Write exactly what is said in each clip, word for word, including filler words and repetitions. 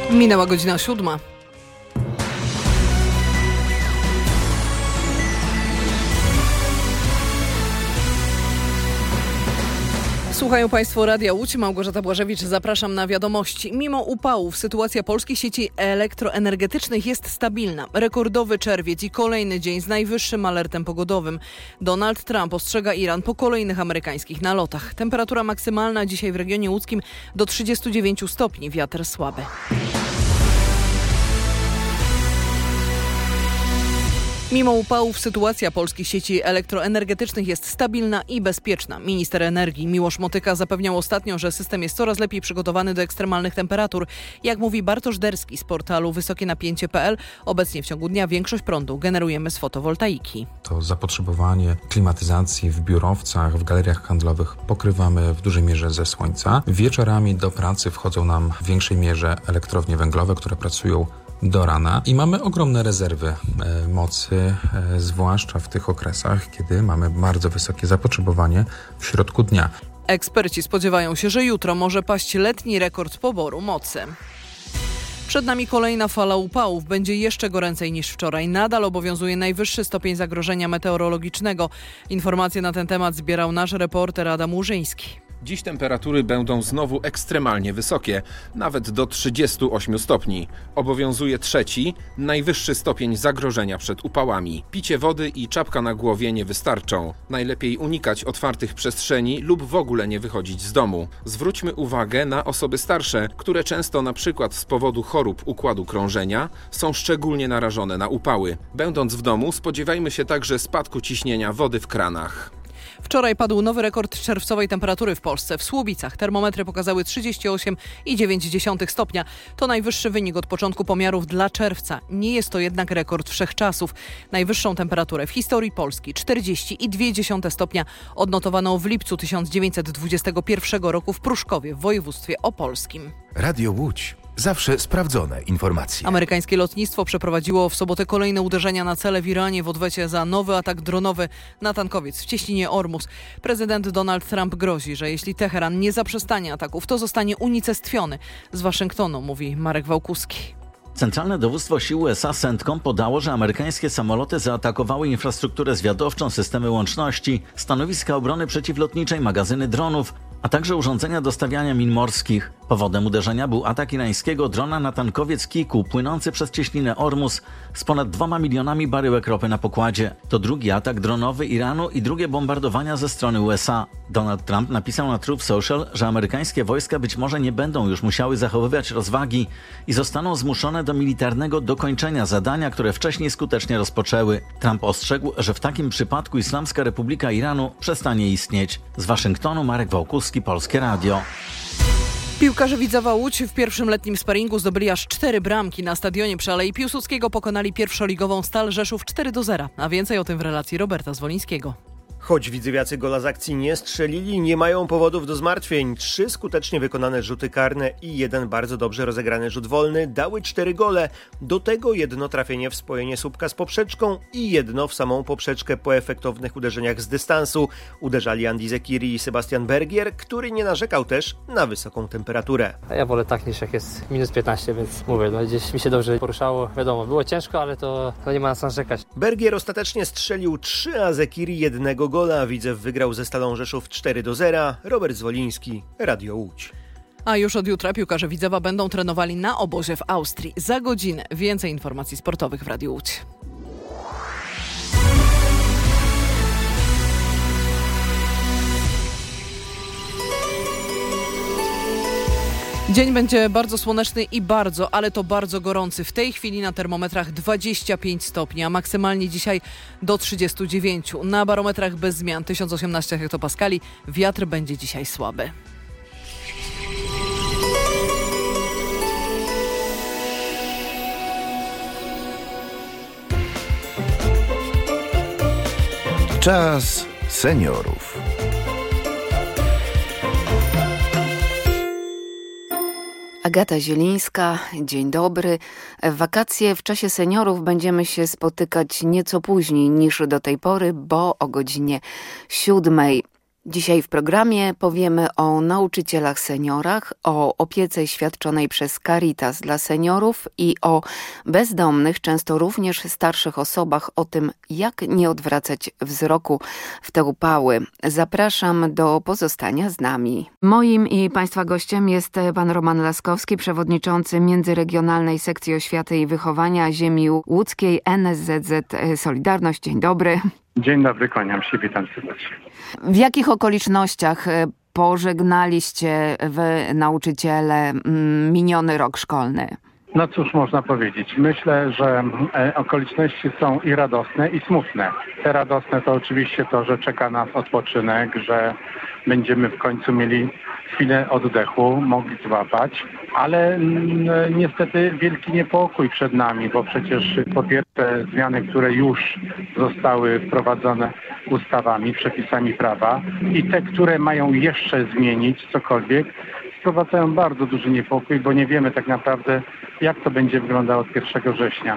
Minęła godzina siódma. Słuchają Państwo Radia Łódź. Małgorzata Błażewicz, zapraszam na wiadomości. Mimo upałów sytuacja polskich sieci elektroenergetycznych jest stabilna. Rekordowy czerwiec i kolejny dzień z najwyższym alertem pogodowym. Donald Trump ostrzega Iran po kolejnych amerykańskich nalotach. Temperatura maksymalna dzisiaj w regionie łódzkim do trzydziestu dziewięciu stopni. Wiatr słaby. Mimo upałów sytuacja polskich sieci elektroenergetycznych jest stabilna i bezpieczna. Minister energii Miłosz Motyka zapewniał ostatnio, że system jest coraz lepiej przygotowany do ekstremalnych temperatur. Jak mówi Bartosz Derski z portalu wysokie napięcie kropka p l, obecnie w ciągu dnia większość prądu generujemy z fotowoltaiki. To zapotrzebowanie klimatyzacji w biurowcach, w galeriach handlowych pokrywamy w dużej mierze ze słońca. Wieczorami do pracy wchodzą nam w większej mierze elektrownie węglowe, które pracują do rana i mamy ogromne rezerwy e, mocy, e, zwłaszcza w tych okresach, kiedy mamy bardzo wysokie zapotrzebowanie w środku dnia. Eksperci spodziewają się, że jutro może paść letni rekord poboru mocy. Przed nami kolejna fala upałów. Będzie jeszcze goręcej niż wczoraj. Nadal obowiązuje najwyższy stopień zagrożenia meteorologicznego. Informacje na ten temat zbierał nasz reporter Adam Łużyński. Dziś temperatury będą znowu ekstremalnie wysokie, nawet do trzydziestu ośmiu stopni. Obowiązuje trzeci, najwyższy stopień zagrożenia przed upałami. Picie wody i czapka na głowie nie wystarczą. Najlepiej unikać otwartych przestrzeni lub w ogóle nie wychodzić z domu. Zwróćmy uwagę na osoby starsze, które często na przykład z powodu chorób układu krążenia są szczególnie narażone na upały. Będąc w domu, spodziewajmy się także spadku ciśnienia wody w kranach. Wczoraj padł nowy rekord czerwcowej temperatury w Polsce. W Słubicach termometry pokazały trzydzieści osiem i dziewięć dziesiątych stopnia. To najwyższy wynik od początku pomiarów dla czerwca. Nie jest to jednak rekord wszechczasów. Najwyższą temperaturę w historii Polski, czterdzieści i dwie dziesiąte stopnia, odnotowano w lipcu tysiąc dziewięćset dwudziestego pierwszego roku w Pruszkowie w województwie opolskim. Radio Łódź. Zawsze sprawdzone informacje. Amerykańskie lotnictwo przeprowadziło w sobotę kolejne uderzenia na cele w Iranie w odwecie za nowy atak dronowy na tankowiec w cieśninie Ormus. Prezydent Donald Trump grozi, że jeśli Teheran nie zaprzestanie ataków, to zostanie unicestwiony. Z Waszyngtonu mówi Marek Wałkuski. Centralne Dowództwo Sił U S A CENTCOM podało, że amerykańskie samoloty zaatakowały infrastrukturę zwiadowczą, systemy łączności, stanowiska obrony przeciwlotniczej, magazyny dronów, a także urządzenia do stawiania min morskich. Powodem uderzenia był atak irańskiego drona na tankowiec Kiku płynący przez cieśninę Ormus z ponad dwoma milionami baryłek ropy na pokładzie. To drugi atak dronowy Iranu i drugie bombardowania ze strony U S A. Donald Trump napisał na Truth Social, że amerykańskie wojska być może nie będą już musiały zachowywać rozwagi i zostaną zmuszone do militarnego dokończenia zadania, które wcześniej skutecznie rozpoczęły. Trump ostrzegł, że w takim przypadku Islamska Republika Iranu przestanie istnieć. Z Waszyngtonu Marek Wałkuski, Polskie Radio. Piłkarze Widzewa Łódź w pierwszym letnim sparingu zdobyli aż cztery bramki. Na stadionie przy Alei Piłsudskiego pokonali pierwszoligową Stal Rzeszów cztery do zera. A więcej o tym w relacji Roberta Zwolińskiego. Choć widzewiacy gola z akcji nie strzelili, nie mają powodów do zmartwień. Trzy skutecznie wykonane rzuty karne i jeden bardzo dobrze rozegrany rzut wolny dały cztery gole. Do tego jedno trafienie w spojenie słupka z poprzeczką i jedno w samą poprzeczkę po efektownych uderzeniach z dystansu. Uderzali Andy Zekiri i Sebastian Bergier, który nie narzekał też na wysoką temperaturę. Ja wolę tak niż jak jest minus piętnaście, więc mówię, no gdzieś mi się dobrze poruszało. Wiadomo, było ciężko, ale to, to nie ma na co narzekać. Bergier ostatecznie strzelił trzy, a Zekiri jednego gola. Widzew wygrał ze Stalą Rzeszów cztery do zera. Robert Zwoliński, Radio Łódź. A już od jutra piłkarze Widzewa będą trenowali na obozie w Austrii. Za godzinę więcej informacji sportowych w Radiu Łódź. Dzień będzie bardzo słoneczny i bardzo, ale to bardzo gorący. W tej chwili na termometrach dwadzieścia pięć stopni, a maksymalnie dzisiaj do trzydziestu dziewięciu. Na barometrach bez zmian tysiąc osiemnaście hektopaskali. Wiatr będzie dzisiaj słaby. Czas seniorów. Agata Zielińska, dzień dobry. W wakacje w czasie seniorów będziemy się spotykać nieco później niż do tej pory, bo o godzinie siódmej. Dzisiaj w programie powiemy o nauczycielach seniorach, o opiece świadczonej przez Caritas dla seniorów i o bezdomnych, często również starszych osobach, o tym, jak nie odwracać wzroku w te upały. Zapraszam do pozostania z nami. Moim i Państwa gościem jest pan Roman Laskowski, przewodniczący Międzyregionalnej Sekcji Oświaty i Wychowania Ziemi Łódzkiej N S Z Z Solidarność. Dzień dobry. Dzień dobry, kłaniam się, witam serdecznie. W jakich okolicznościach pożegnaliście wy, nauczyciele, miniony rok szkolny? No cóż można powiedzieć. Myślę, że okoliczności są i radosne, i smutne. Te radosne to oczywiście to, że czeka nas odpoczynek, że będziemy w końcu mieli chwilę oddechu, mogli złapać, ale niestety wielki niepokój przed nami, bo przecież po pierwsze zmiany, które już zostały wprowadzone ustawami, przepisami prawa i te, które mają jeszcze zmienić cokolwiek, wprowadzają bardzo duży niepokój, bo nie wiemy tak naprawdę, jak to będzie wyglądało od pierwszego września.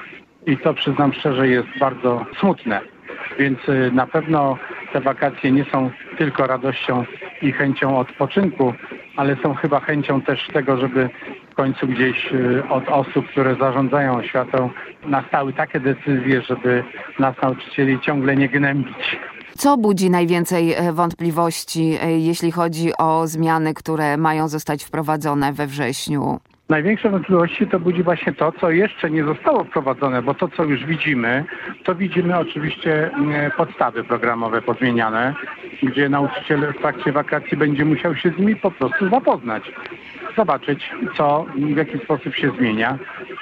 I to, przyznam szczerze, jest bardzo smutne. Więc na pewno te wakacje nie są tylko radością i chęcią odpoczynku, ale są chyba chęcią też tego, żeby w końcu gdzieś od osób, które zarządzają oświatą, nastały takie decyzje, żeby nas nauczycieli ciągle nie gnębić. Co budzi najwięcej wątpliwości, jeśli chodzi o zmiany, które mają zostać wprowadzone we wrześniu? Największe wątpliwości to budzi właśnie to, co jeszcze nie zostało wprowadzone, bo to, co już widzimy, to widzimy oczywiście podstawy programowe pozmieniane, gdzie nauczyciel w trakcie wakacji będzie musiał się z nimi po prostu zapoznać, zobaczyć, co, w jaki sposób się zmienia,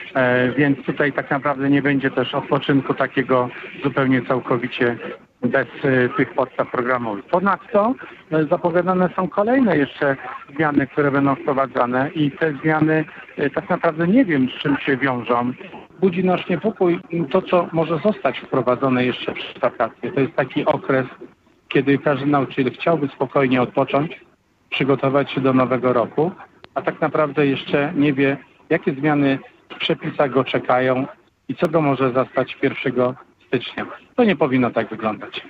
e, więc tutaj tak naprawdę nie będzie też odpoczynku takiego zupełnie całkowicie bez tych podstaw programowych. Ponadto zapowiadane są kolejne jeszcze zmiany, które będą wprowadzane i te zmiany tak naprawdę nie wiem, z czym się wiążą. Budzi nasz niepokój to, co może zostać wprowadzone jeszcze przez wakacje. To jest taki okres, kiedy każdy nauczyciel chciałby spokojnie odpocząć, przygotować się do nowego roku, a tak naprawdę jeszcze nie wie, jakie zmiany w przepisach go czekają i co go może zastać pierwszego stycznia. To nie powinno tak wyglądać.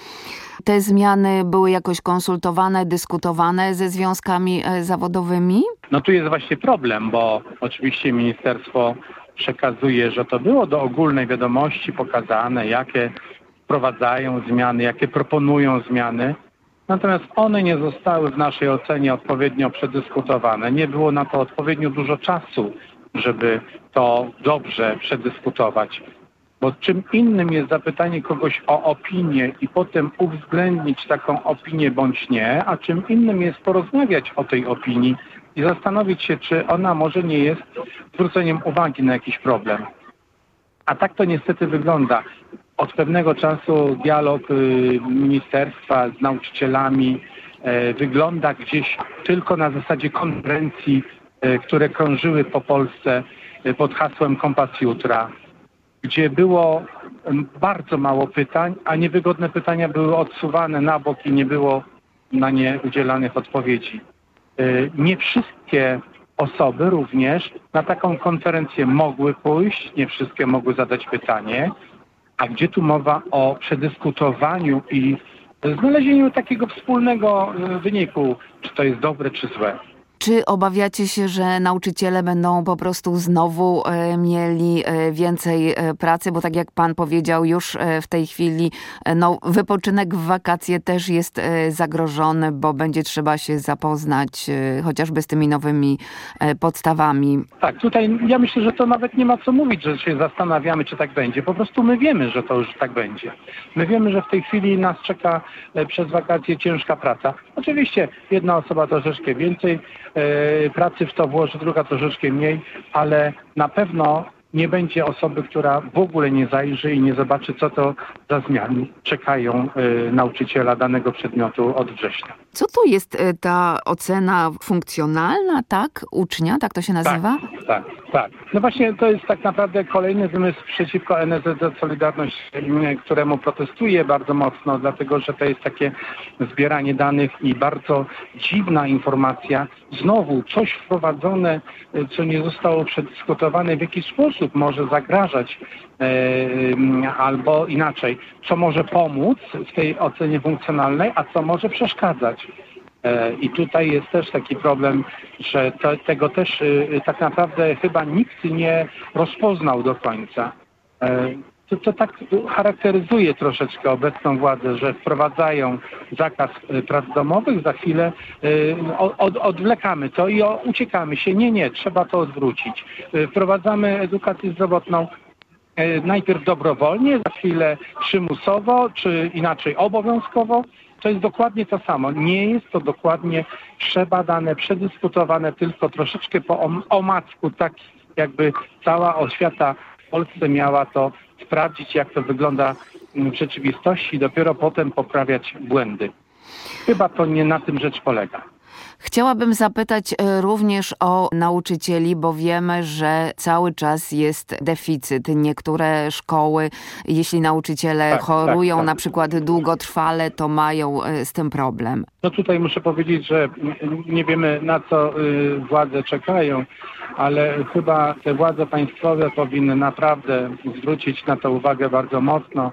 Te zmiany były jakoś konsultowane, dyskutowane ze związkami zawodowymi? No tu jest właśnie problem, bo oczywiście ministerstwo przekazuje, że to było do ogólnej wiadomości pokazane, jakie wprowadzają zmiany, jakie proponują zmiany. Natomiast one nie zostały w naszej ocenie odpowiednio przedyskutowane. Nie było na to odpowiednio dużo czasu, żeby to dobrze przedyskutować. Bo czym innym jest zapytanie kogoś o opinię i potem uwzględnić taką opinię bądź nie, a czym innym jest porozmawiać o tej opinii i zastanowić się, czy ona może nie jest zwróceniem uwagi na jakiś problem. A tak to niestety wygląda. Od pewnego czasu dialog ministerstwa z nauczycielami wygląda gdzieś tylko na zasadzie konferencji, które krążyły po Polsce pod hasłem Kompas Jutra, gdzie było bardzo mało pytań, a niewygodne pytania były odsuwane na bok i nie było na nie udzielanych odpowiedzi. Nie wszystkie osoby również na taką konferencję mogły pójść, nie wszystkie mogły zadać pytanie, a gdzie tu mowa o przedyskutowaniu i znalezieniu takiego wspólnego wyniku, czy to jest dobre, czy złe. Czy obawiacie się, że nauczyciele będą po prostu znowu e, mieli e, więcej e, pracy? Bo tak jak pan powiedział, już e, w tej chwili e, no, wypoczynek w wakacje też jest e, zagrożony, bo będzie trzeba się zapoznać e, chociażby z tymi nowymi e, podstawami. Tak, tutaj ja myślę, że to nawet nie ma co mówić, że się zastanawiamy, czy tak będzie. Po prostu my wiemy, że to już tak będzie. My wiemy, że w tej chwili nas czeka e, przez wakacje ciężka praca. Oczywiście jedna osoba troszeczkę więcej pracy w to włoży, druga troszeczkę mniej, ale na pewno nie będzie osoby, która w ogóle nie zajrzy i nie zobaczy, co to za zmiany czekają y, nauczyciela danego przedmiotu od września. Co to jest ta ocena funkcjonalna, tak? Ucznia, tak to się nazywa? Tak, tak, tak. No właśnie to jest tak naprawdę kolejny wymysł przeciwko N S Z Z Solidarność, któremu protestuję bardzo mocno, dlatego że to jest takie zbieranie danych i bardzo dziwna informacja. Znowu coś wprowadzone, co nie zostało przedyskutowane, w jaki sposób może zagrażać e, albo inaczej, co może pomóc w tej ocenie funkcjonalnej, a co może przeszkadzać. I tutaj jest też taki problem, że to, tego też tak naprawdę chyba nikt nie rozpoznał do końca. To, to tak charakteryzuje troszeczkę obecną władzę, że wprowadzają zakaz prac domowych, za chwilę od, odwlekamy to i uciekamy się. Nie, nie, trzeba to odwrócić. Wprowadzamy edukację zdrowotną najpierw dobrowolnie, za chwilę przymusowo, czy inaczej obowiązkowo. To jest dokładnie to samo. Nie jest to dokładnie przebadane, przedyskutowane, tylko troszeczkę po omacku, tak jakby cała oświata w Polsce miała to sprawdzić, jak to wygląda w rzeczywistości i dopiero potem poprawiać błędy. Chyba to nie na tym rzecz polega. Chciałabym zapytać również o nauczycieli, bo wiemy, że cały czas jest deficyt. Niektóre szkoły, jeśli nauczyciele tak, chorują tak, tak. na przykład długotrwale, to mają z tym problem. No tutaj muszę powiedzieć, że nie wiemy, na co władze czekają, ale chyba te władze państwowe powinny naprawdę zwrócić na to uwagę bardzo mocno,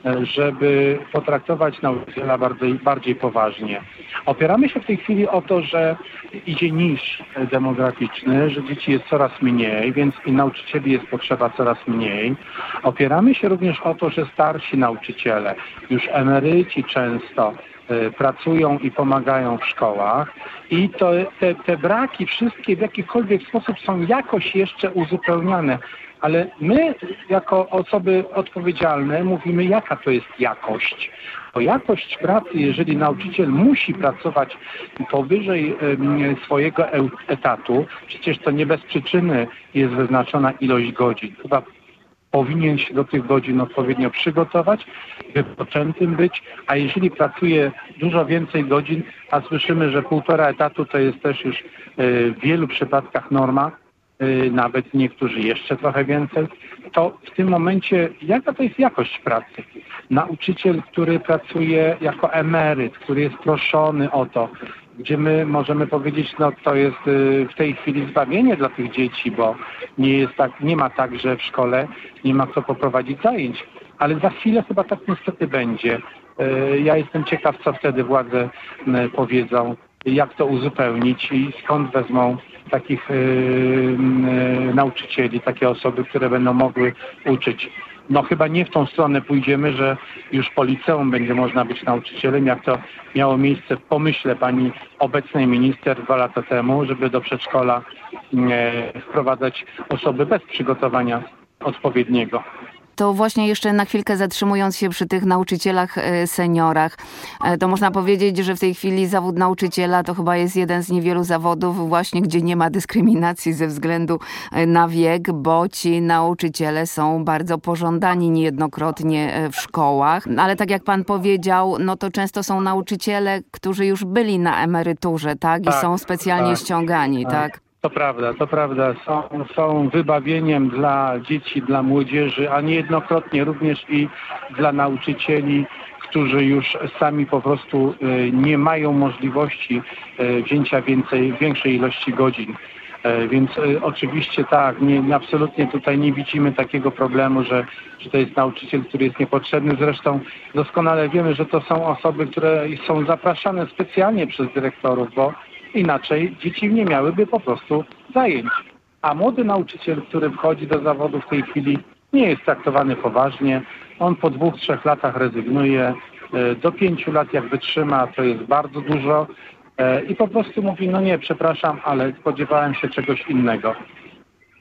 żeby potraktować nauczyciela bardziej, bardziej poważnie. Opieramy się w tej chwili o to, że idzie niż demograficzny, że dzieci jest coraz mniej, więc i nauczycieli jest potrzeba coraz mniej. Opieramy się również o to, że starsi nauczyciele, już emeryci często, pracują i pomagają w szkołach i to, te, te braki wszystkie w jakikolwiek sposób są jakoś jeszcze uzupełniane. Ale my jako osoby odpowiedzialne mówimy, jaka to jest jakość. Bo jakość pracy, jeżeli nauczyciel musi pracować powyżej swojego etatu, przecież to nie bez przyczyny jest wyznaczona ilość godzin. Chyba powinien się do tych godzin odpowiednio przygotować, wypoczętym być, a jeżeli pracuje dużo więcej godzin, a słyszymy, że półtora etatu to jest też już w wielu przypadkach norma, nawet niektórzy jeszcze trochę więcej, to w tym momencie jaka to jest jakość pracy? Nauczyciel, który pracuje jako emeryt, który jest proszony o to, gdzie my możemy powiedzieć, no to jest w tej chwili zbawienie dla tych dzieci, bo nie jest tak, nie ma tak, że w szkole nie ma kto poprowadzić zajęć, ale za chwilę chyba tak niestety będzie. Ja jestem ciekaw, co wtedy władze powiedzą, jak to uzupełnić i skąd wezmą takich yy, yy, nauczycieli, takie osoby, które będą mogły uczyć. No chyba nie w tą stronę pójdziemy, że już po liceum będzie można być nauczycielem, jak to miało miejsce w pomyśle pani obecnej minister dwa lata temu, żeby do przedszkola yy, wprowadzać osoby bez przygotowania odpowiedniego. To właśnie jeszcze na chwilkę zatrzymując się przy tych nauczycielach seniorach, to można powiedzieć, że w tej chwili zawód nauczyciela to chyba jest jeden z niewielu zawodów właśnie, gdzie nie ma dyskryminacji ze względu na wiek, bo ci nauczyciele są bardzo pożądani niejednokrotnie w szkołach. Ale tak jak pan powiedział, no to często są nauczyciele, którzy już byli na emeryturze, tak? I tak, są specjalnie tak, ściągani, tak? tak? To prawda, to prawda. Są, są wybawieniem dla dzieci, dla młodzieży, a niejednokrotnie również i dla nauczycieli, którzy już sami po prostu nie mają możliwości wzięcia więcej, większej ilości godzin. Więc oczywiście tak, nie, absolutnie tutaj nie widzimy takiego problemu, że, że to jest nauczyciel, który jest niepotrzebny. Zresztą doskonale wiemy, że to są osoby, które są zapraszane specjalnie przez dyrektorów, bo inaczej dzieci nie miałyby po prostu zajęć. A młody nauczyciel, który wchodzi do zawodu w tej chwili, nie jest traktowany poważnie. On po dwóch, trzech latach rezygnuje. Do pięciu lat jak wytrzyma, to jest bardzo dużo. I po prostu mówi, no nie, przepraszam, ale spodziewałem się czegoś innego.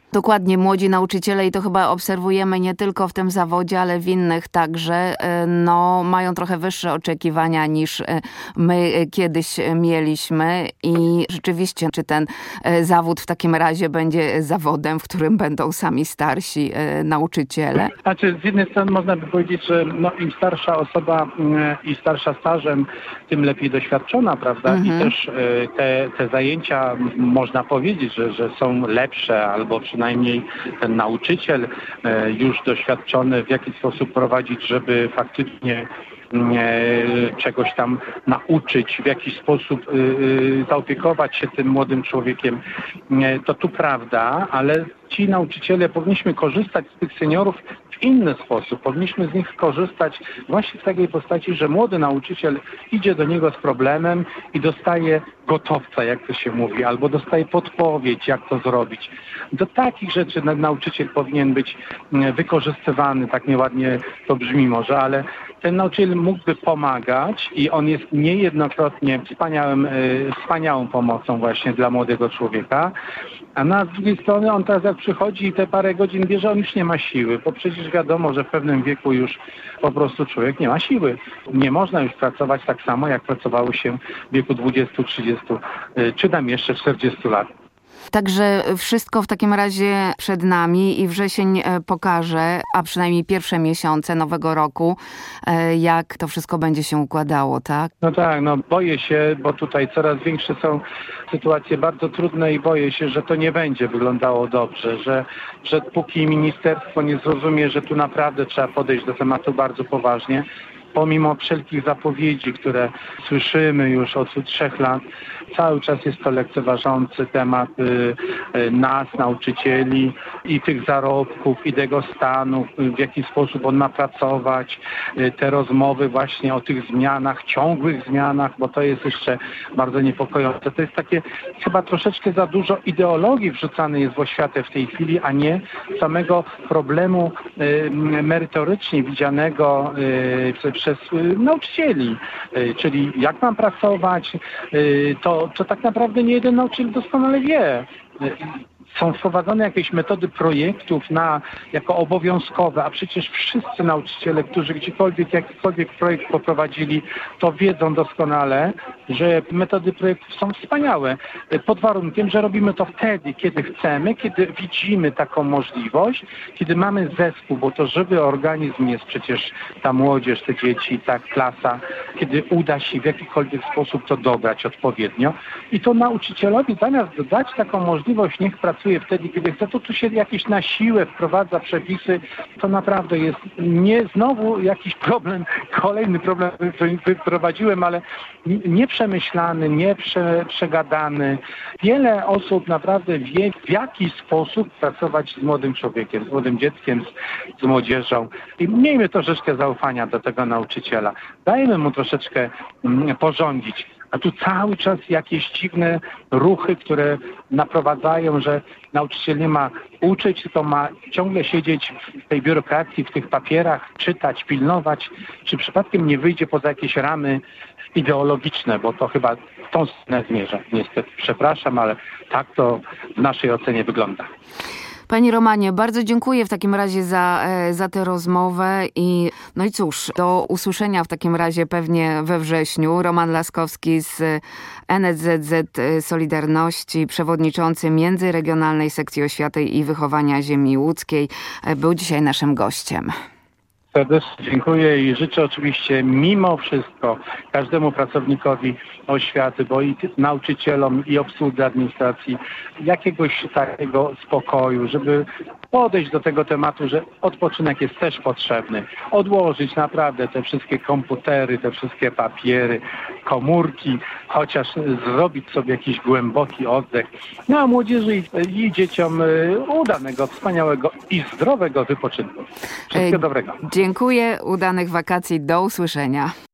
Dokładnie, młodzi nauczyciele i to chyba obserwujemy nie tylko w tym zawodzie, ale w innych także, no mają trochę wyższe oczekiwania niż my kiedyś mieliśmy i rzeczywiście, czy ten zawód w takim razie będzie zawodem, w którym będą sami starsi nauczyciele? Znaczy, z jednej strony można by powiedzieć, że no, im starsza osoba i starsza stażem, tym lepiej doświadczona, prawda? Mhm. I też te, te zajęcia można powiedzieć, że, że są lepsze, albo przynajmniej ten nauczyciel już doświadczony, w jaki sposób prowadzić, żeby faktycznie czegoś tam nauczyć, w jakiś sposób zaopiekować się tym młodym człowiekiem. To tu prawda, ale ci nauczyciele powinniśmy korzystać z tych seniorów w inny sposób. Powinniśmy z nich korzystać właśnie w takiej postaci, że młody nauczyciel idzie do niego z problemem i dostaje gotowca, jak to się mówi, albo dostaje podpowiedź, jak to zrobić. Do takich rzeczy nauczyciel powinien być wykorzystywany, tak nieładnie to brzmi może, ale ten nauczyciel mógłby pomagać i on jest niejednokrotnie wspaniałym, wspaniałą pomocą właśnie dla młodego człowieka. A na drugiej strony on teraz jak przychodzi i te parę godzin bierze, on już nie ma siły, bo przecież wiadomo, że w pewnym wieku już po prostu człowiek nie ma siły. Nie można już pracować tak samo, jak pracowało się w wieku dwudziestu, trzydziestu, czy tam jeszcze czterdziestu lat. Także wszystko w takim razie przed nami i wrzesień pokaże, a przynajmniej pierwsze miesiące nowego roku, jak to wszystko będzie się układało, tak? No tak, no boję się, bo tutaj coraz większe są sytuacje bardzo trudne i boję się, że to nie będzie wyglądało dobrze, że, że póki ministerstwo nie zrozumie, że tu naprawdę trzeba podejść do tematu bardzo poważnie, pomimo wszelkich zapowiedzi, które słyszymy już od trzech lat, cały czas jest to lekceważący temat y, y, nas, nauczycieli i tych zarobków, i tego stanu, w jaki sposób on ma pracować, y, te rozmowy właśnie o tych zmianach, ciągłych zmianach, bo to jest jeszcze bardzo niepokojące. To jest takie chyba troszeczkę za dużo ideologii wrzucane jest w oświatę w tej chwili, a nie samego problemu y, merytorycznie widzianego y, przez y, nauczycieli, y, czyli jak mam pracować, y, to to tak naprawdę nie jeden nauczyciel doskonale wie. Są wprowadzone jakieś metody projektów na, jako obowiązkowe, a przecież wszyscy nauczyciele, którzy gdziekolwiek jakikolwiek projekt poprowadzili, to wiedzą doskonale, że metody projektów są wspaniałe. Pod warunkiem, że robimy to wtedy, kiedy chcemy, kiedy widzimy taką możliwość, kiedy mamy zespół, bo to żywy organizm jest przecież ta młodzież, te dzieci, ta klasa, kiedy uda się w jakikolwiek sposób to dobrać odpowiednio. I to nauczycielowi zamiast dać taką możliwość, niech pracuje wtedy, kiedy chce, to tu się jakieś na siłę wprowadza przepisy, to naprawdę jest nie znowu jakiś problem, kolejny problem wyprowadziłem, ale nieprzemyślany, nie prze, przegadany. Wiele osób naprawdę wie, w jaki sposób pracować z młodym człowiekiem, z młodym dzieckiem, z, z młodzieżą. I miejmy troszeczkę zaufania do tego nauczyciela. Dajmy mu troszeczkę mm, porządzić. A tu cały czas jakieś dziwne ruchy, które naprowadzają, że nauczyciel nie ma uczyć, tylko ma ciągle siedzieć w tej biurokracji, w tych papierach, czytać, pilnować, czy przypadkiem nie wyjdzie poza jakieś ramy ideologiczne, bo to chyba w tą stronę zmierza. Niestety, przepraszam, ale tak to w naszej ocenie wygląda. Panie Romanie, bardzo dziękuję w takim razie za, za tę rozmowę i no i cóż, do usłyszenia w takim razie pewnie we wrześniu. Roman Laskowski z N S Z Z Solidarności, przewodniczący Międzyregionalnej Sekcji Oświaty i Wychowania Ziemi Łódzkiej, był dzisiaj naszym gościem. Serdecznie dziękuję i życzę oczywiście mimo wszystko każdemu pracownikowi oświaty, bo i nauczycielom, i obsłudze administracji jakiegoś takiego spokoju, żeby podejść do tego tematu, że odpoczynek jest też potrzebny. Odłożyć naprawdę te wszystkie komputery, te wszystkie papiery, komórki, chociaż zrobić sobie jakiś głęboki oddech. No a młodzieży i, i dzieciom udanego, wspaniałego i zdrowego wypoczynku. Wszystkiego dobrego. Dziękuję, udanych wakacji, do usłyszenia.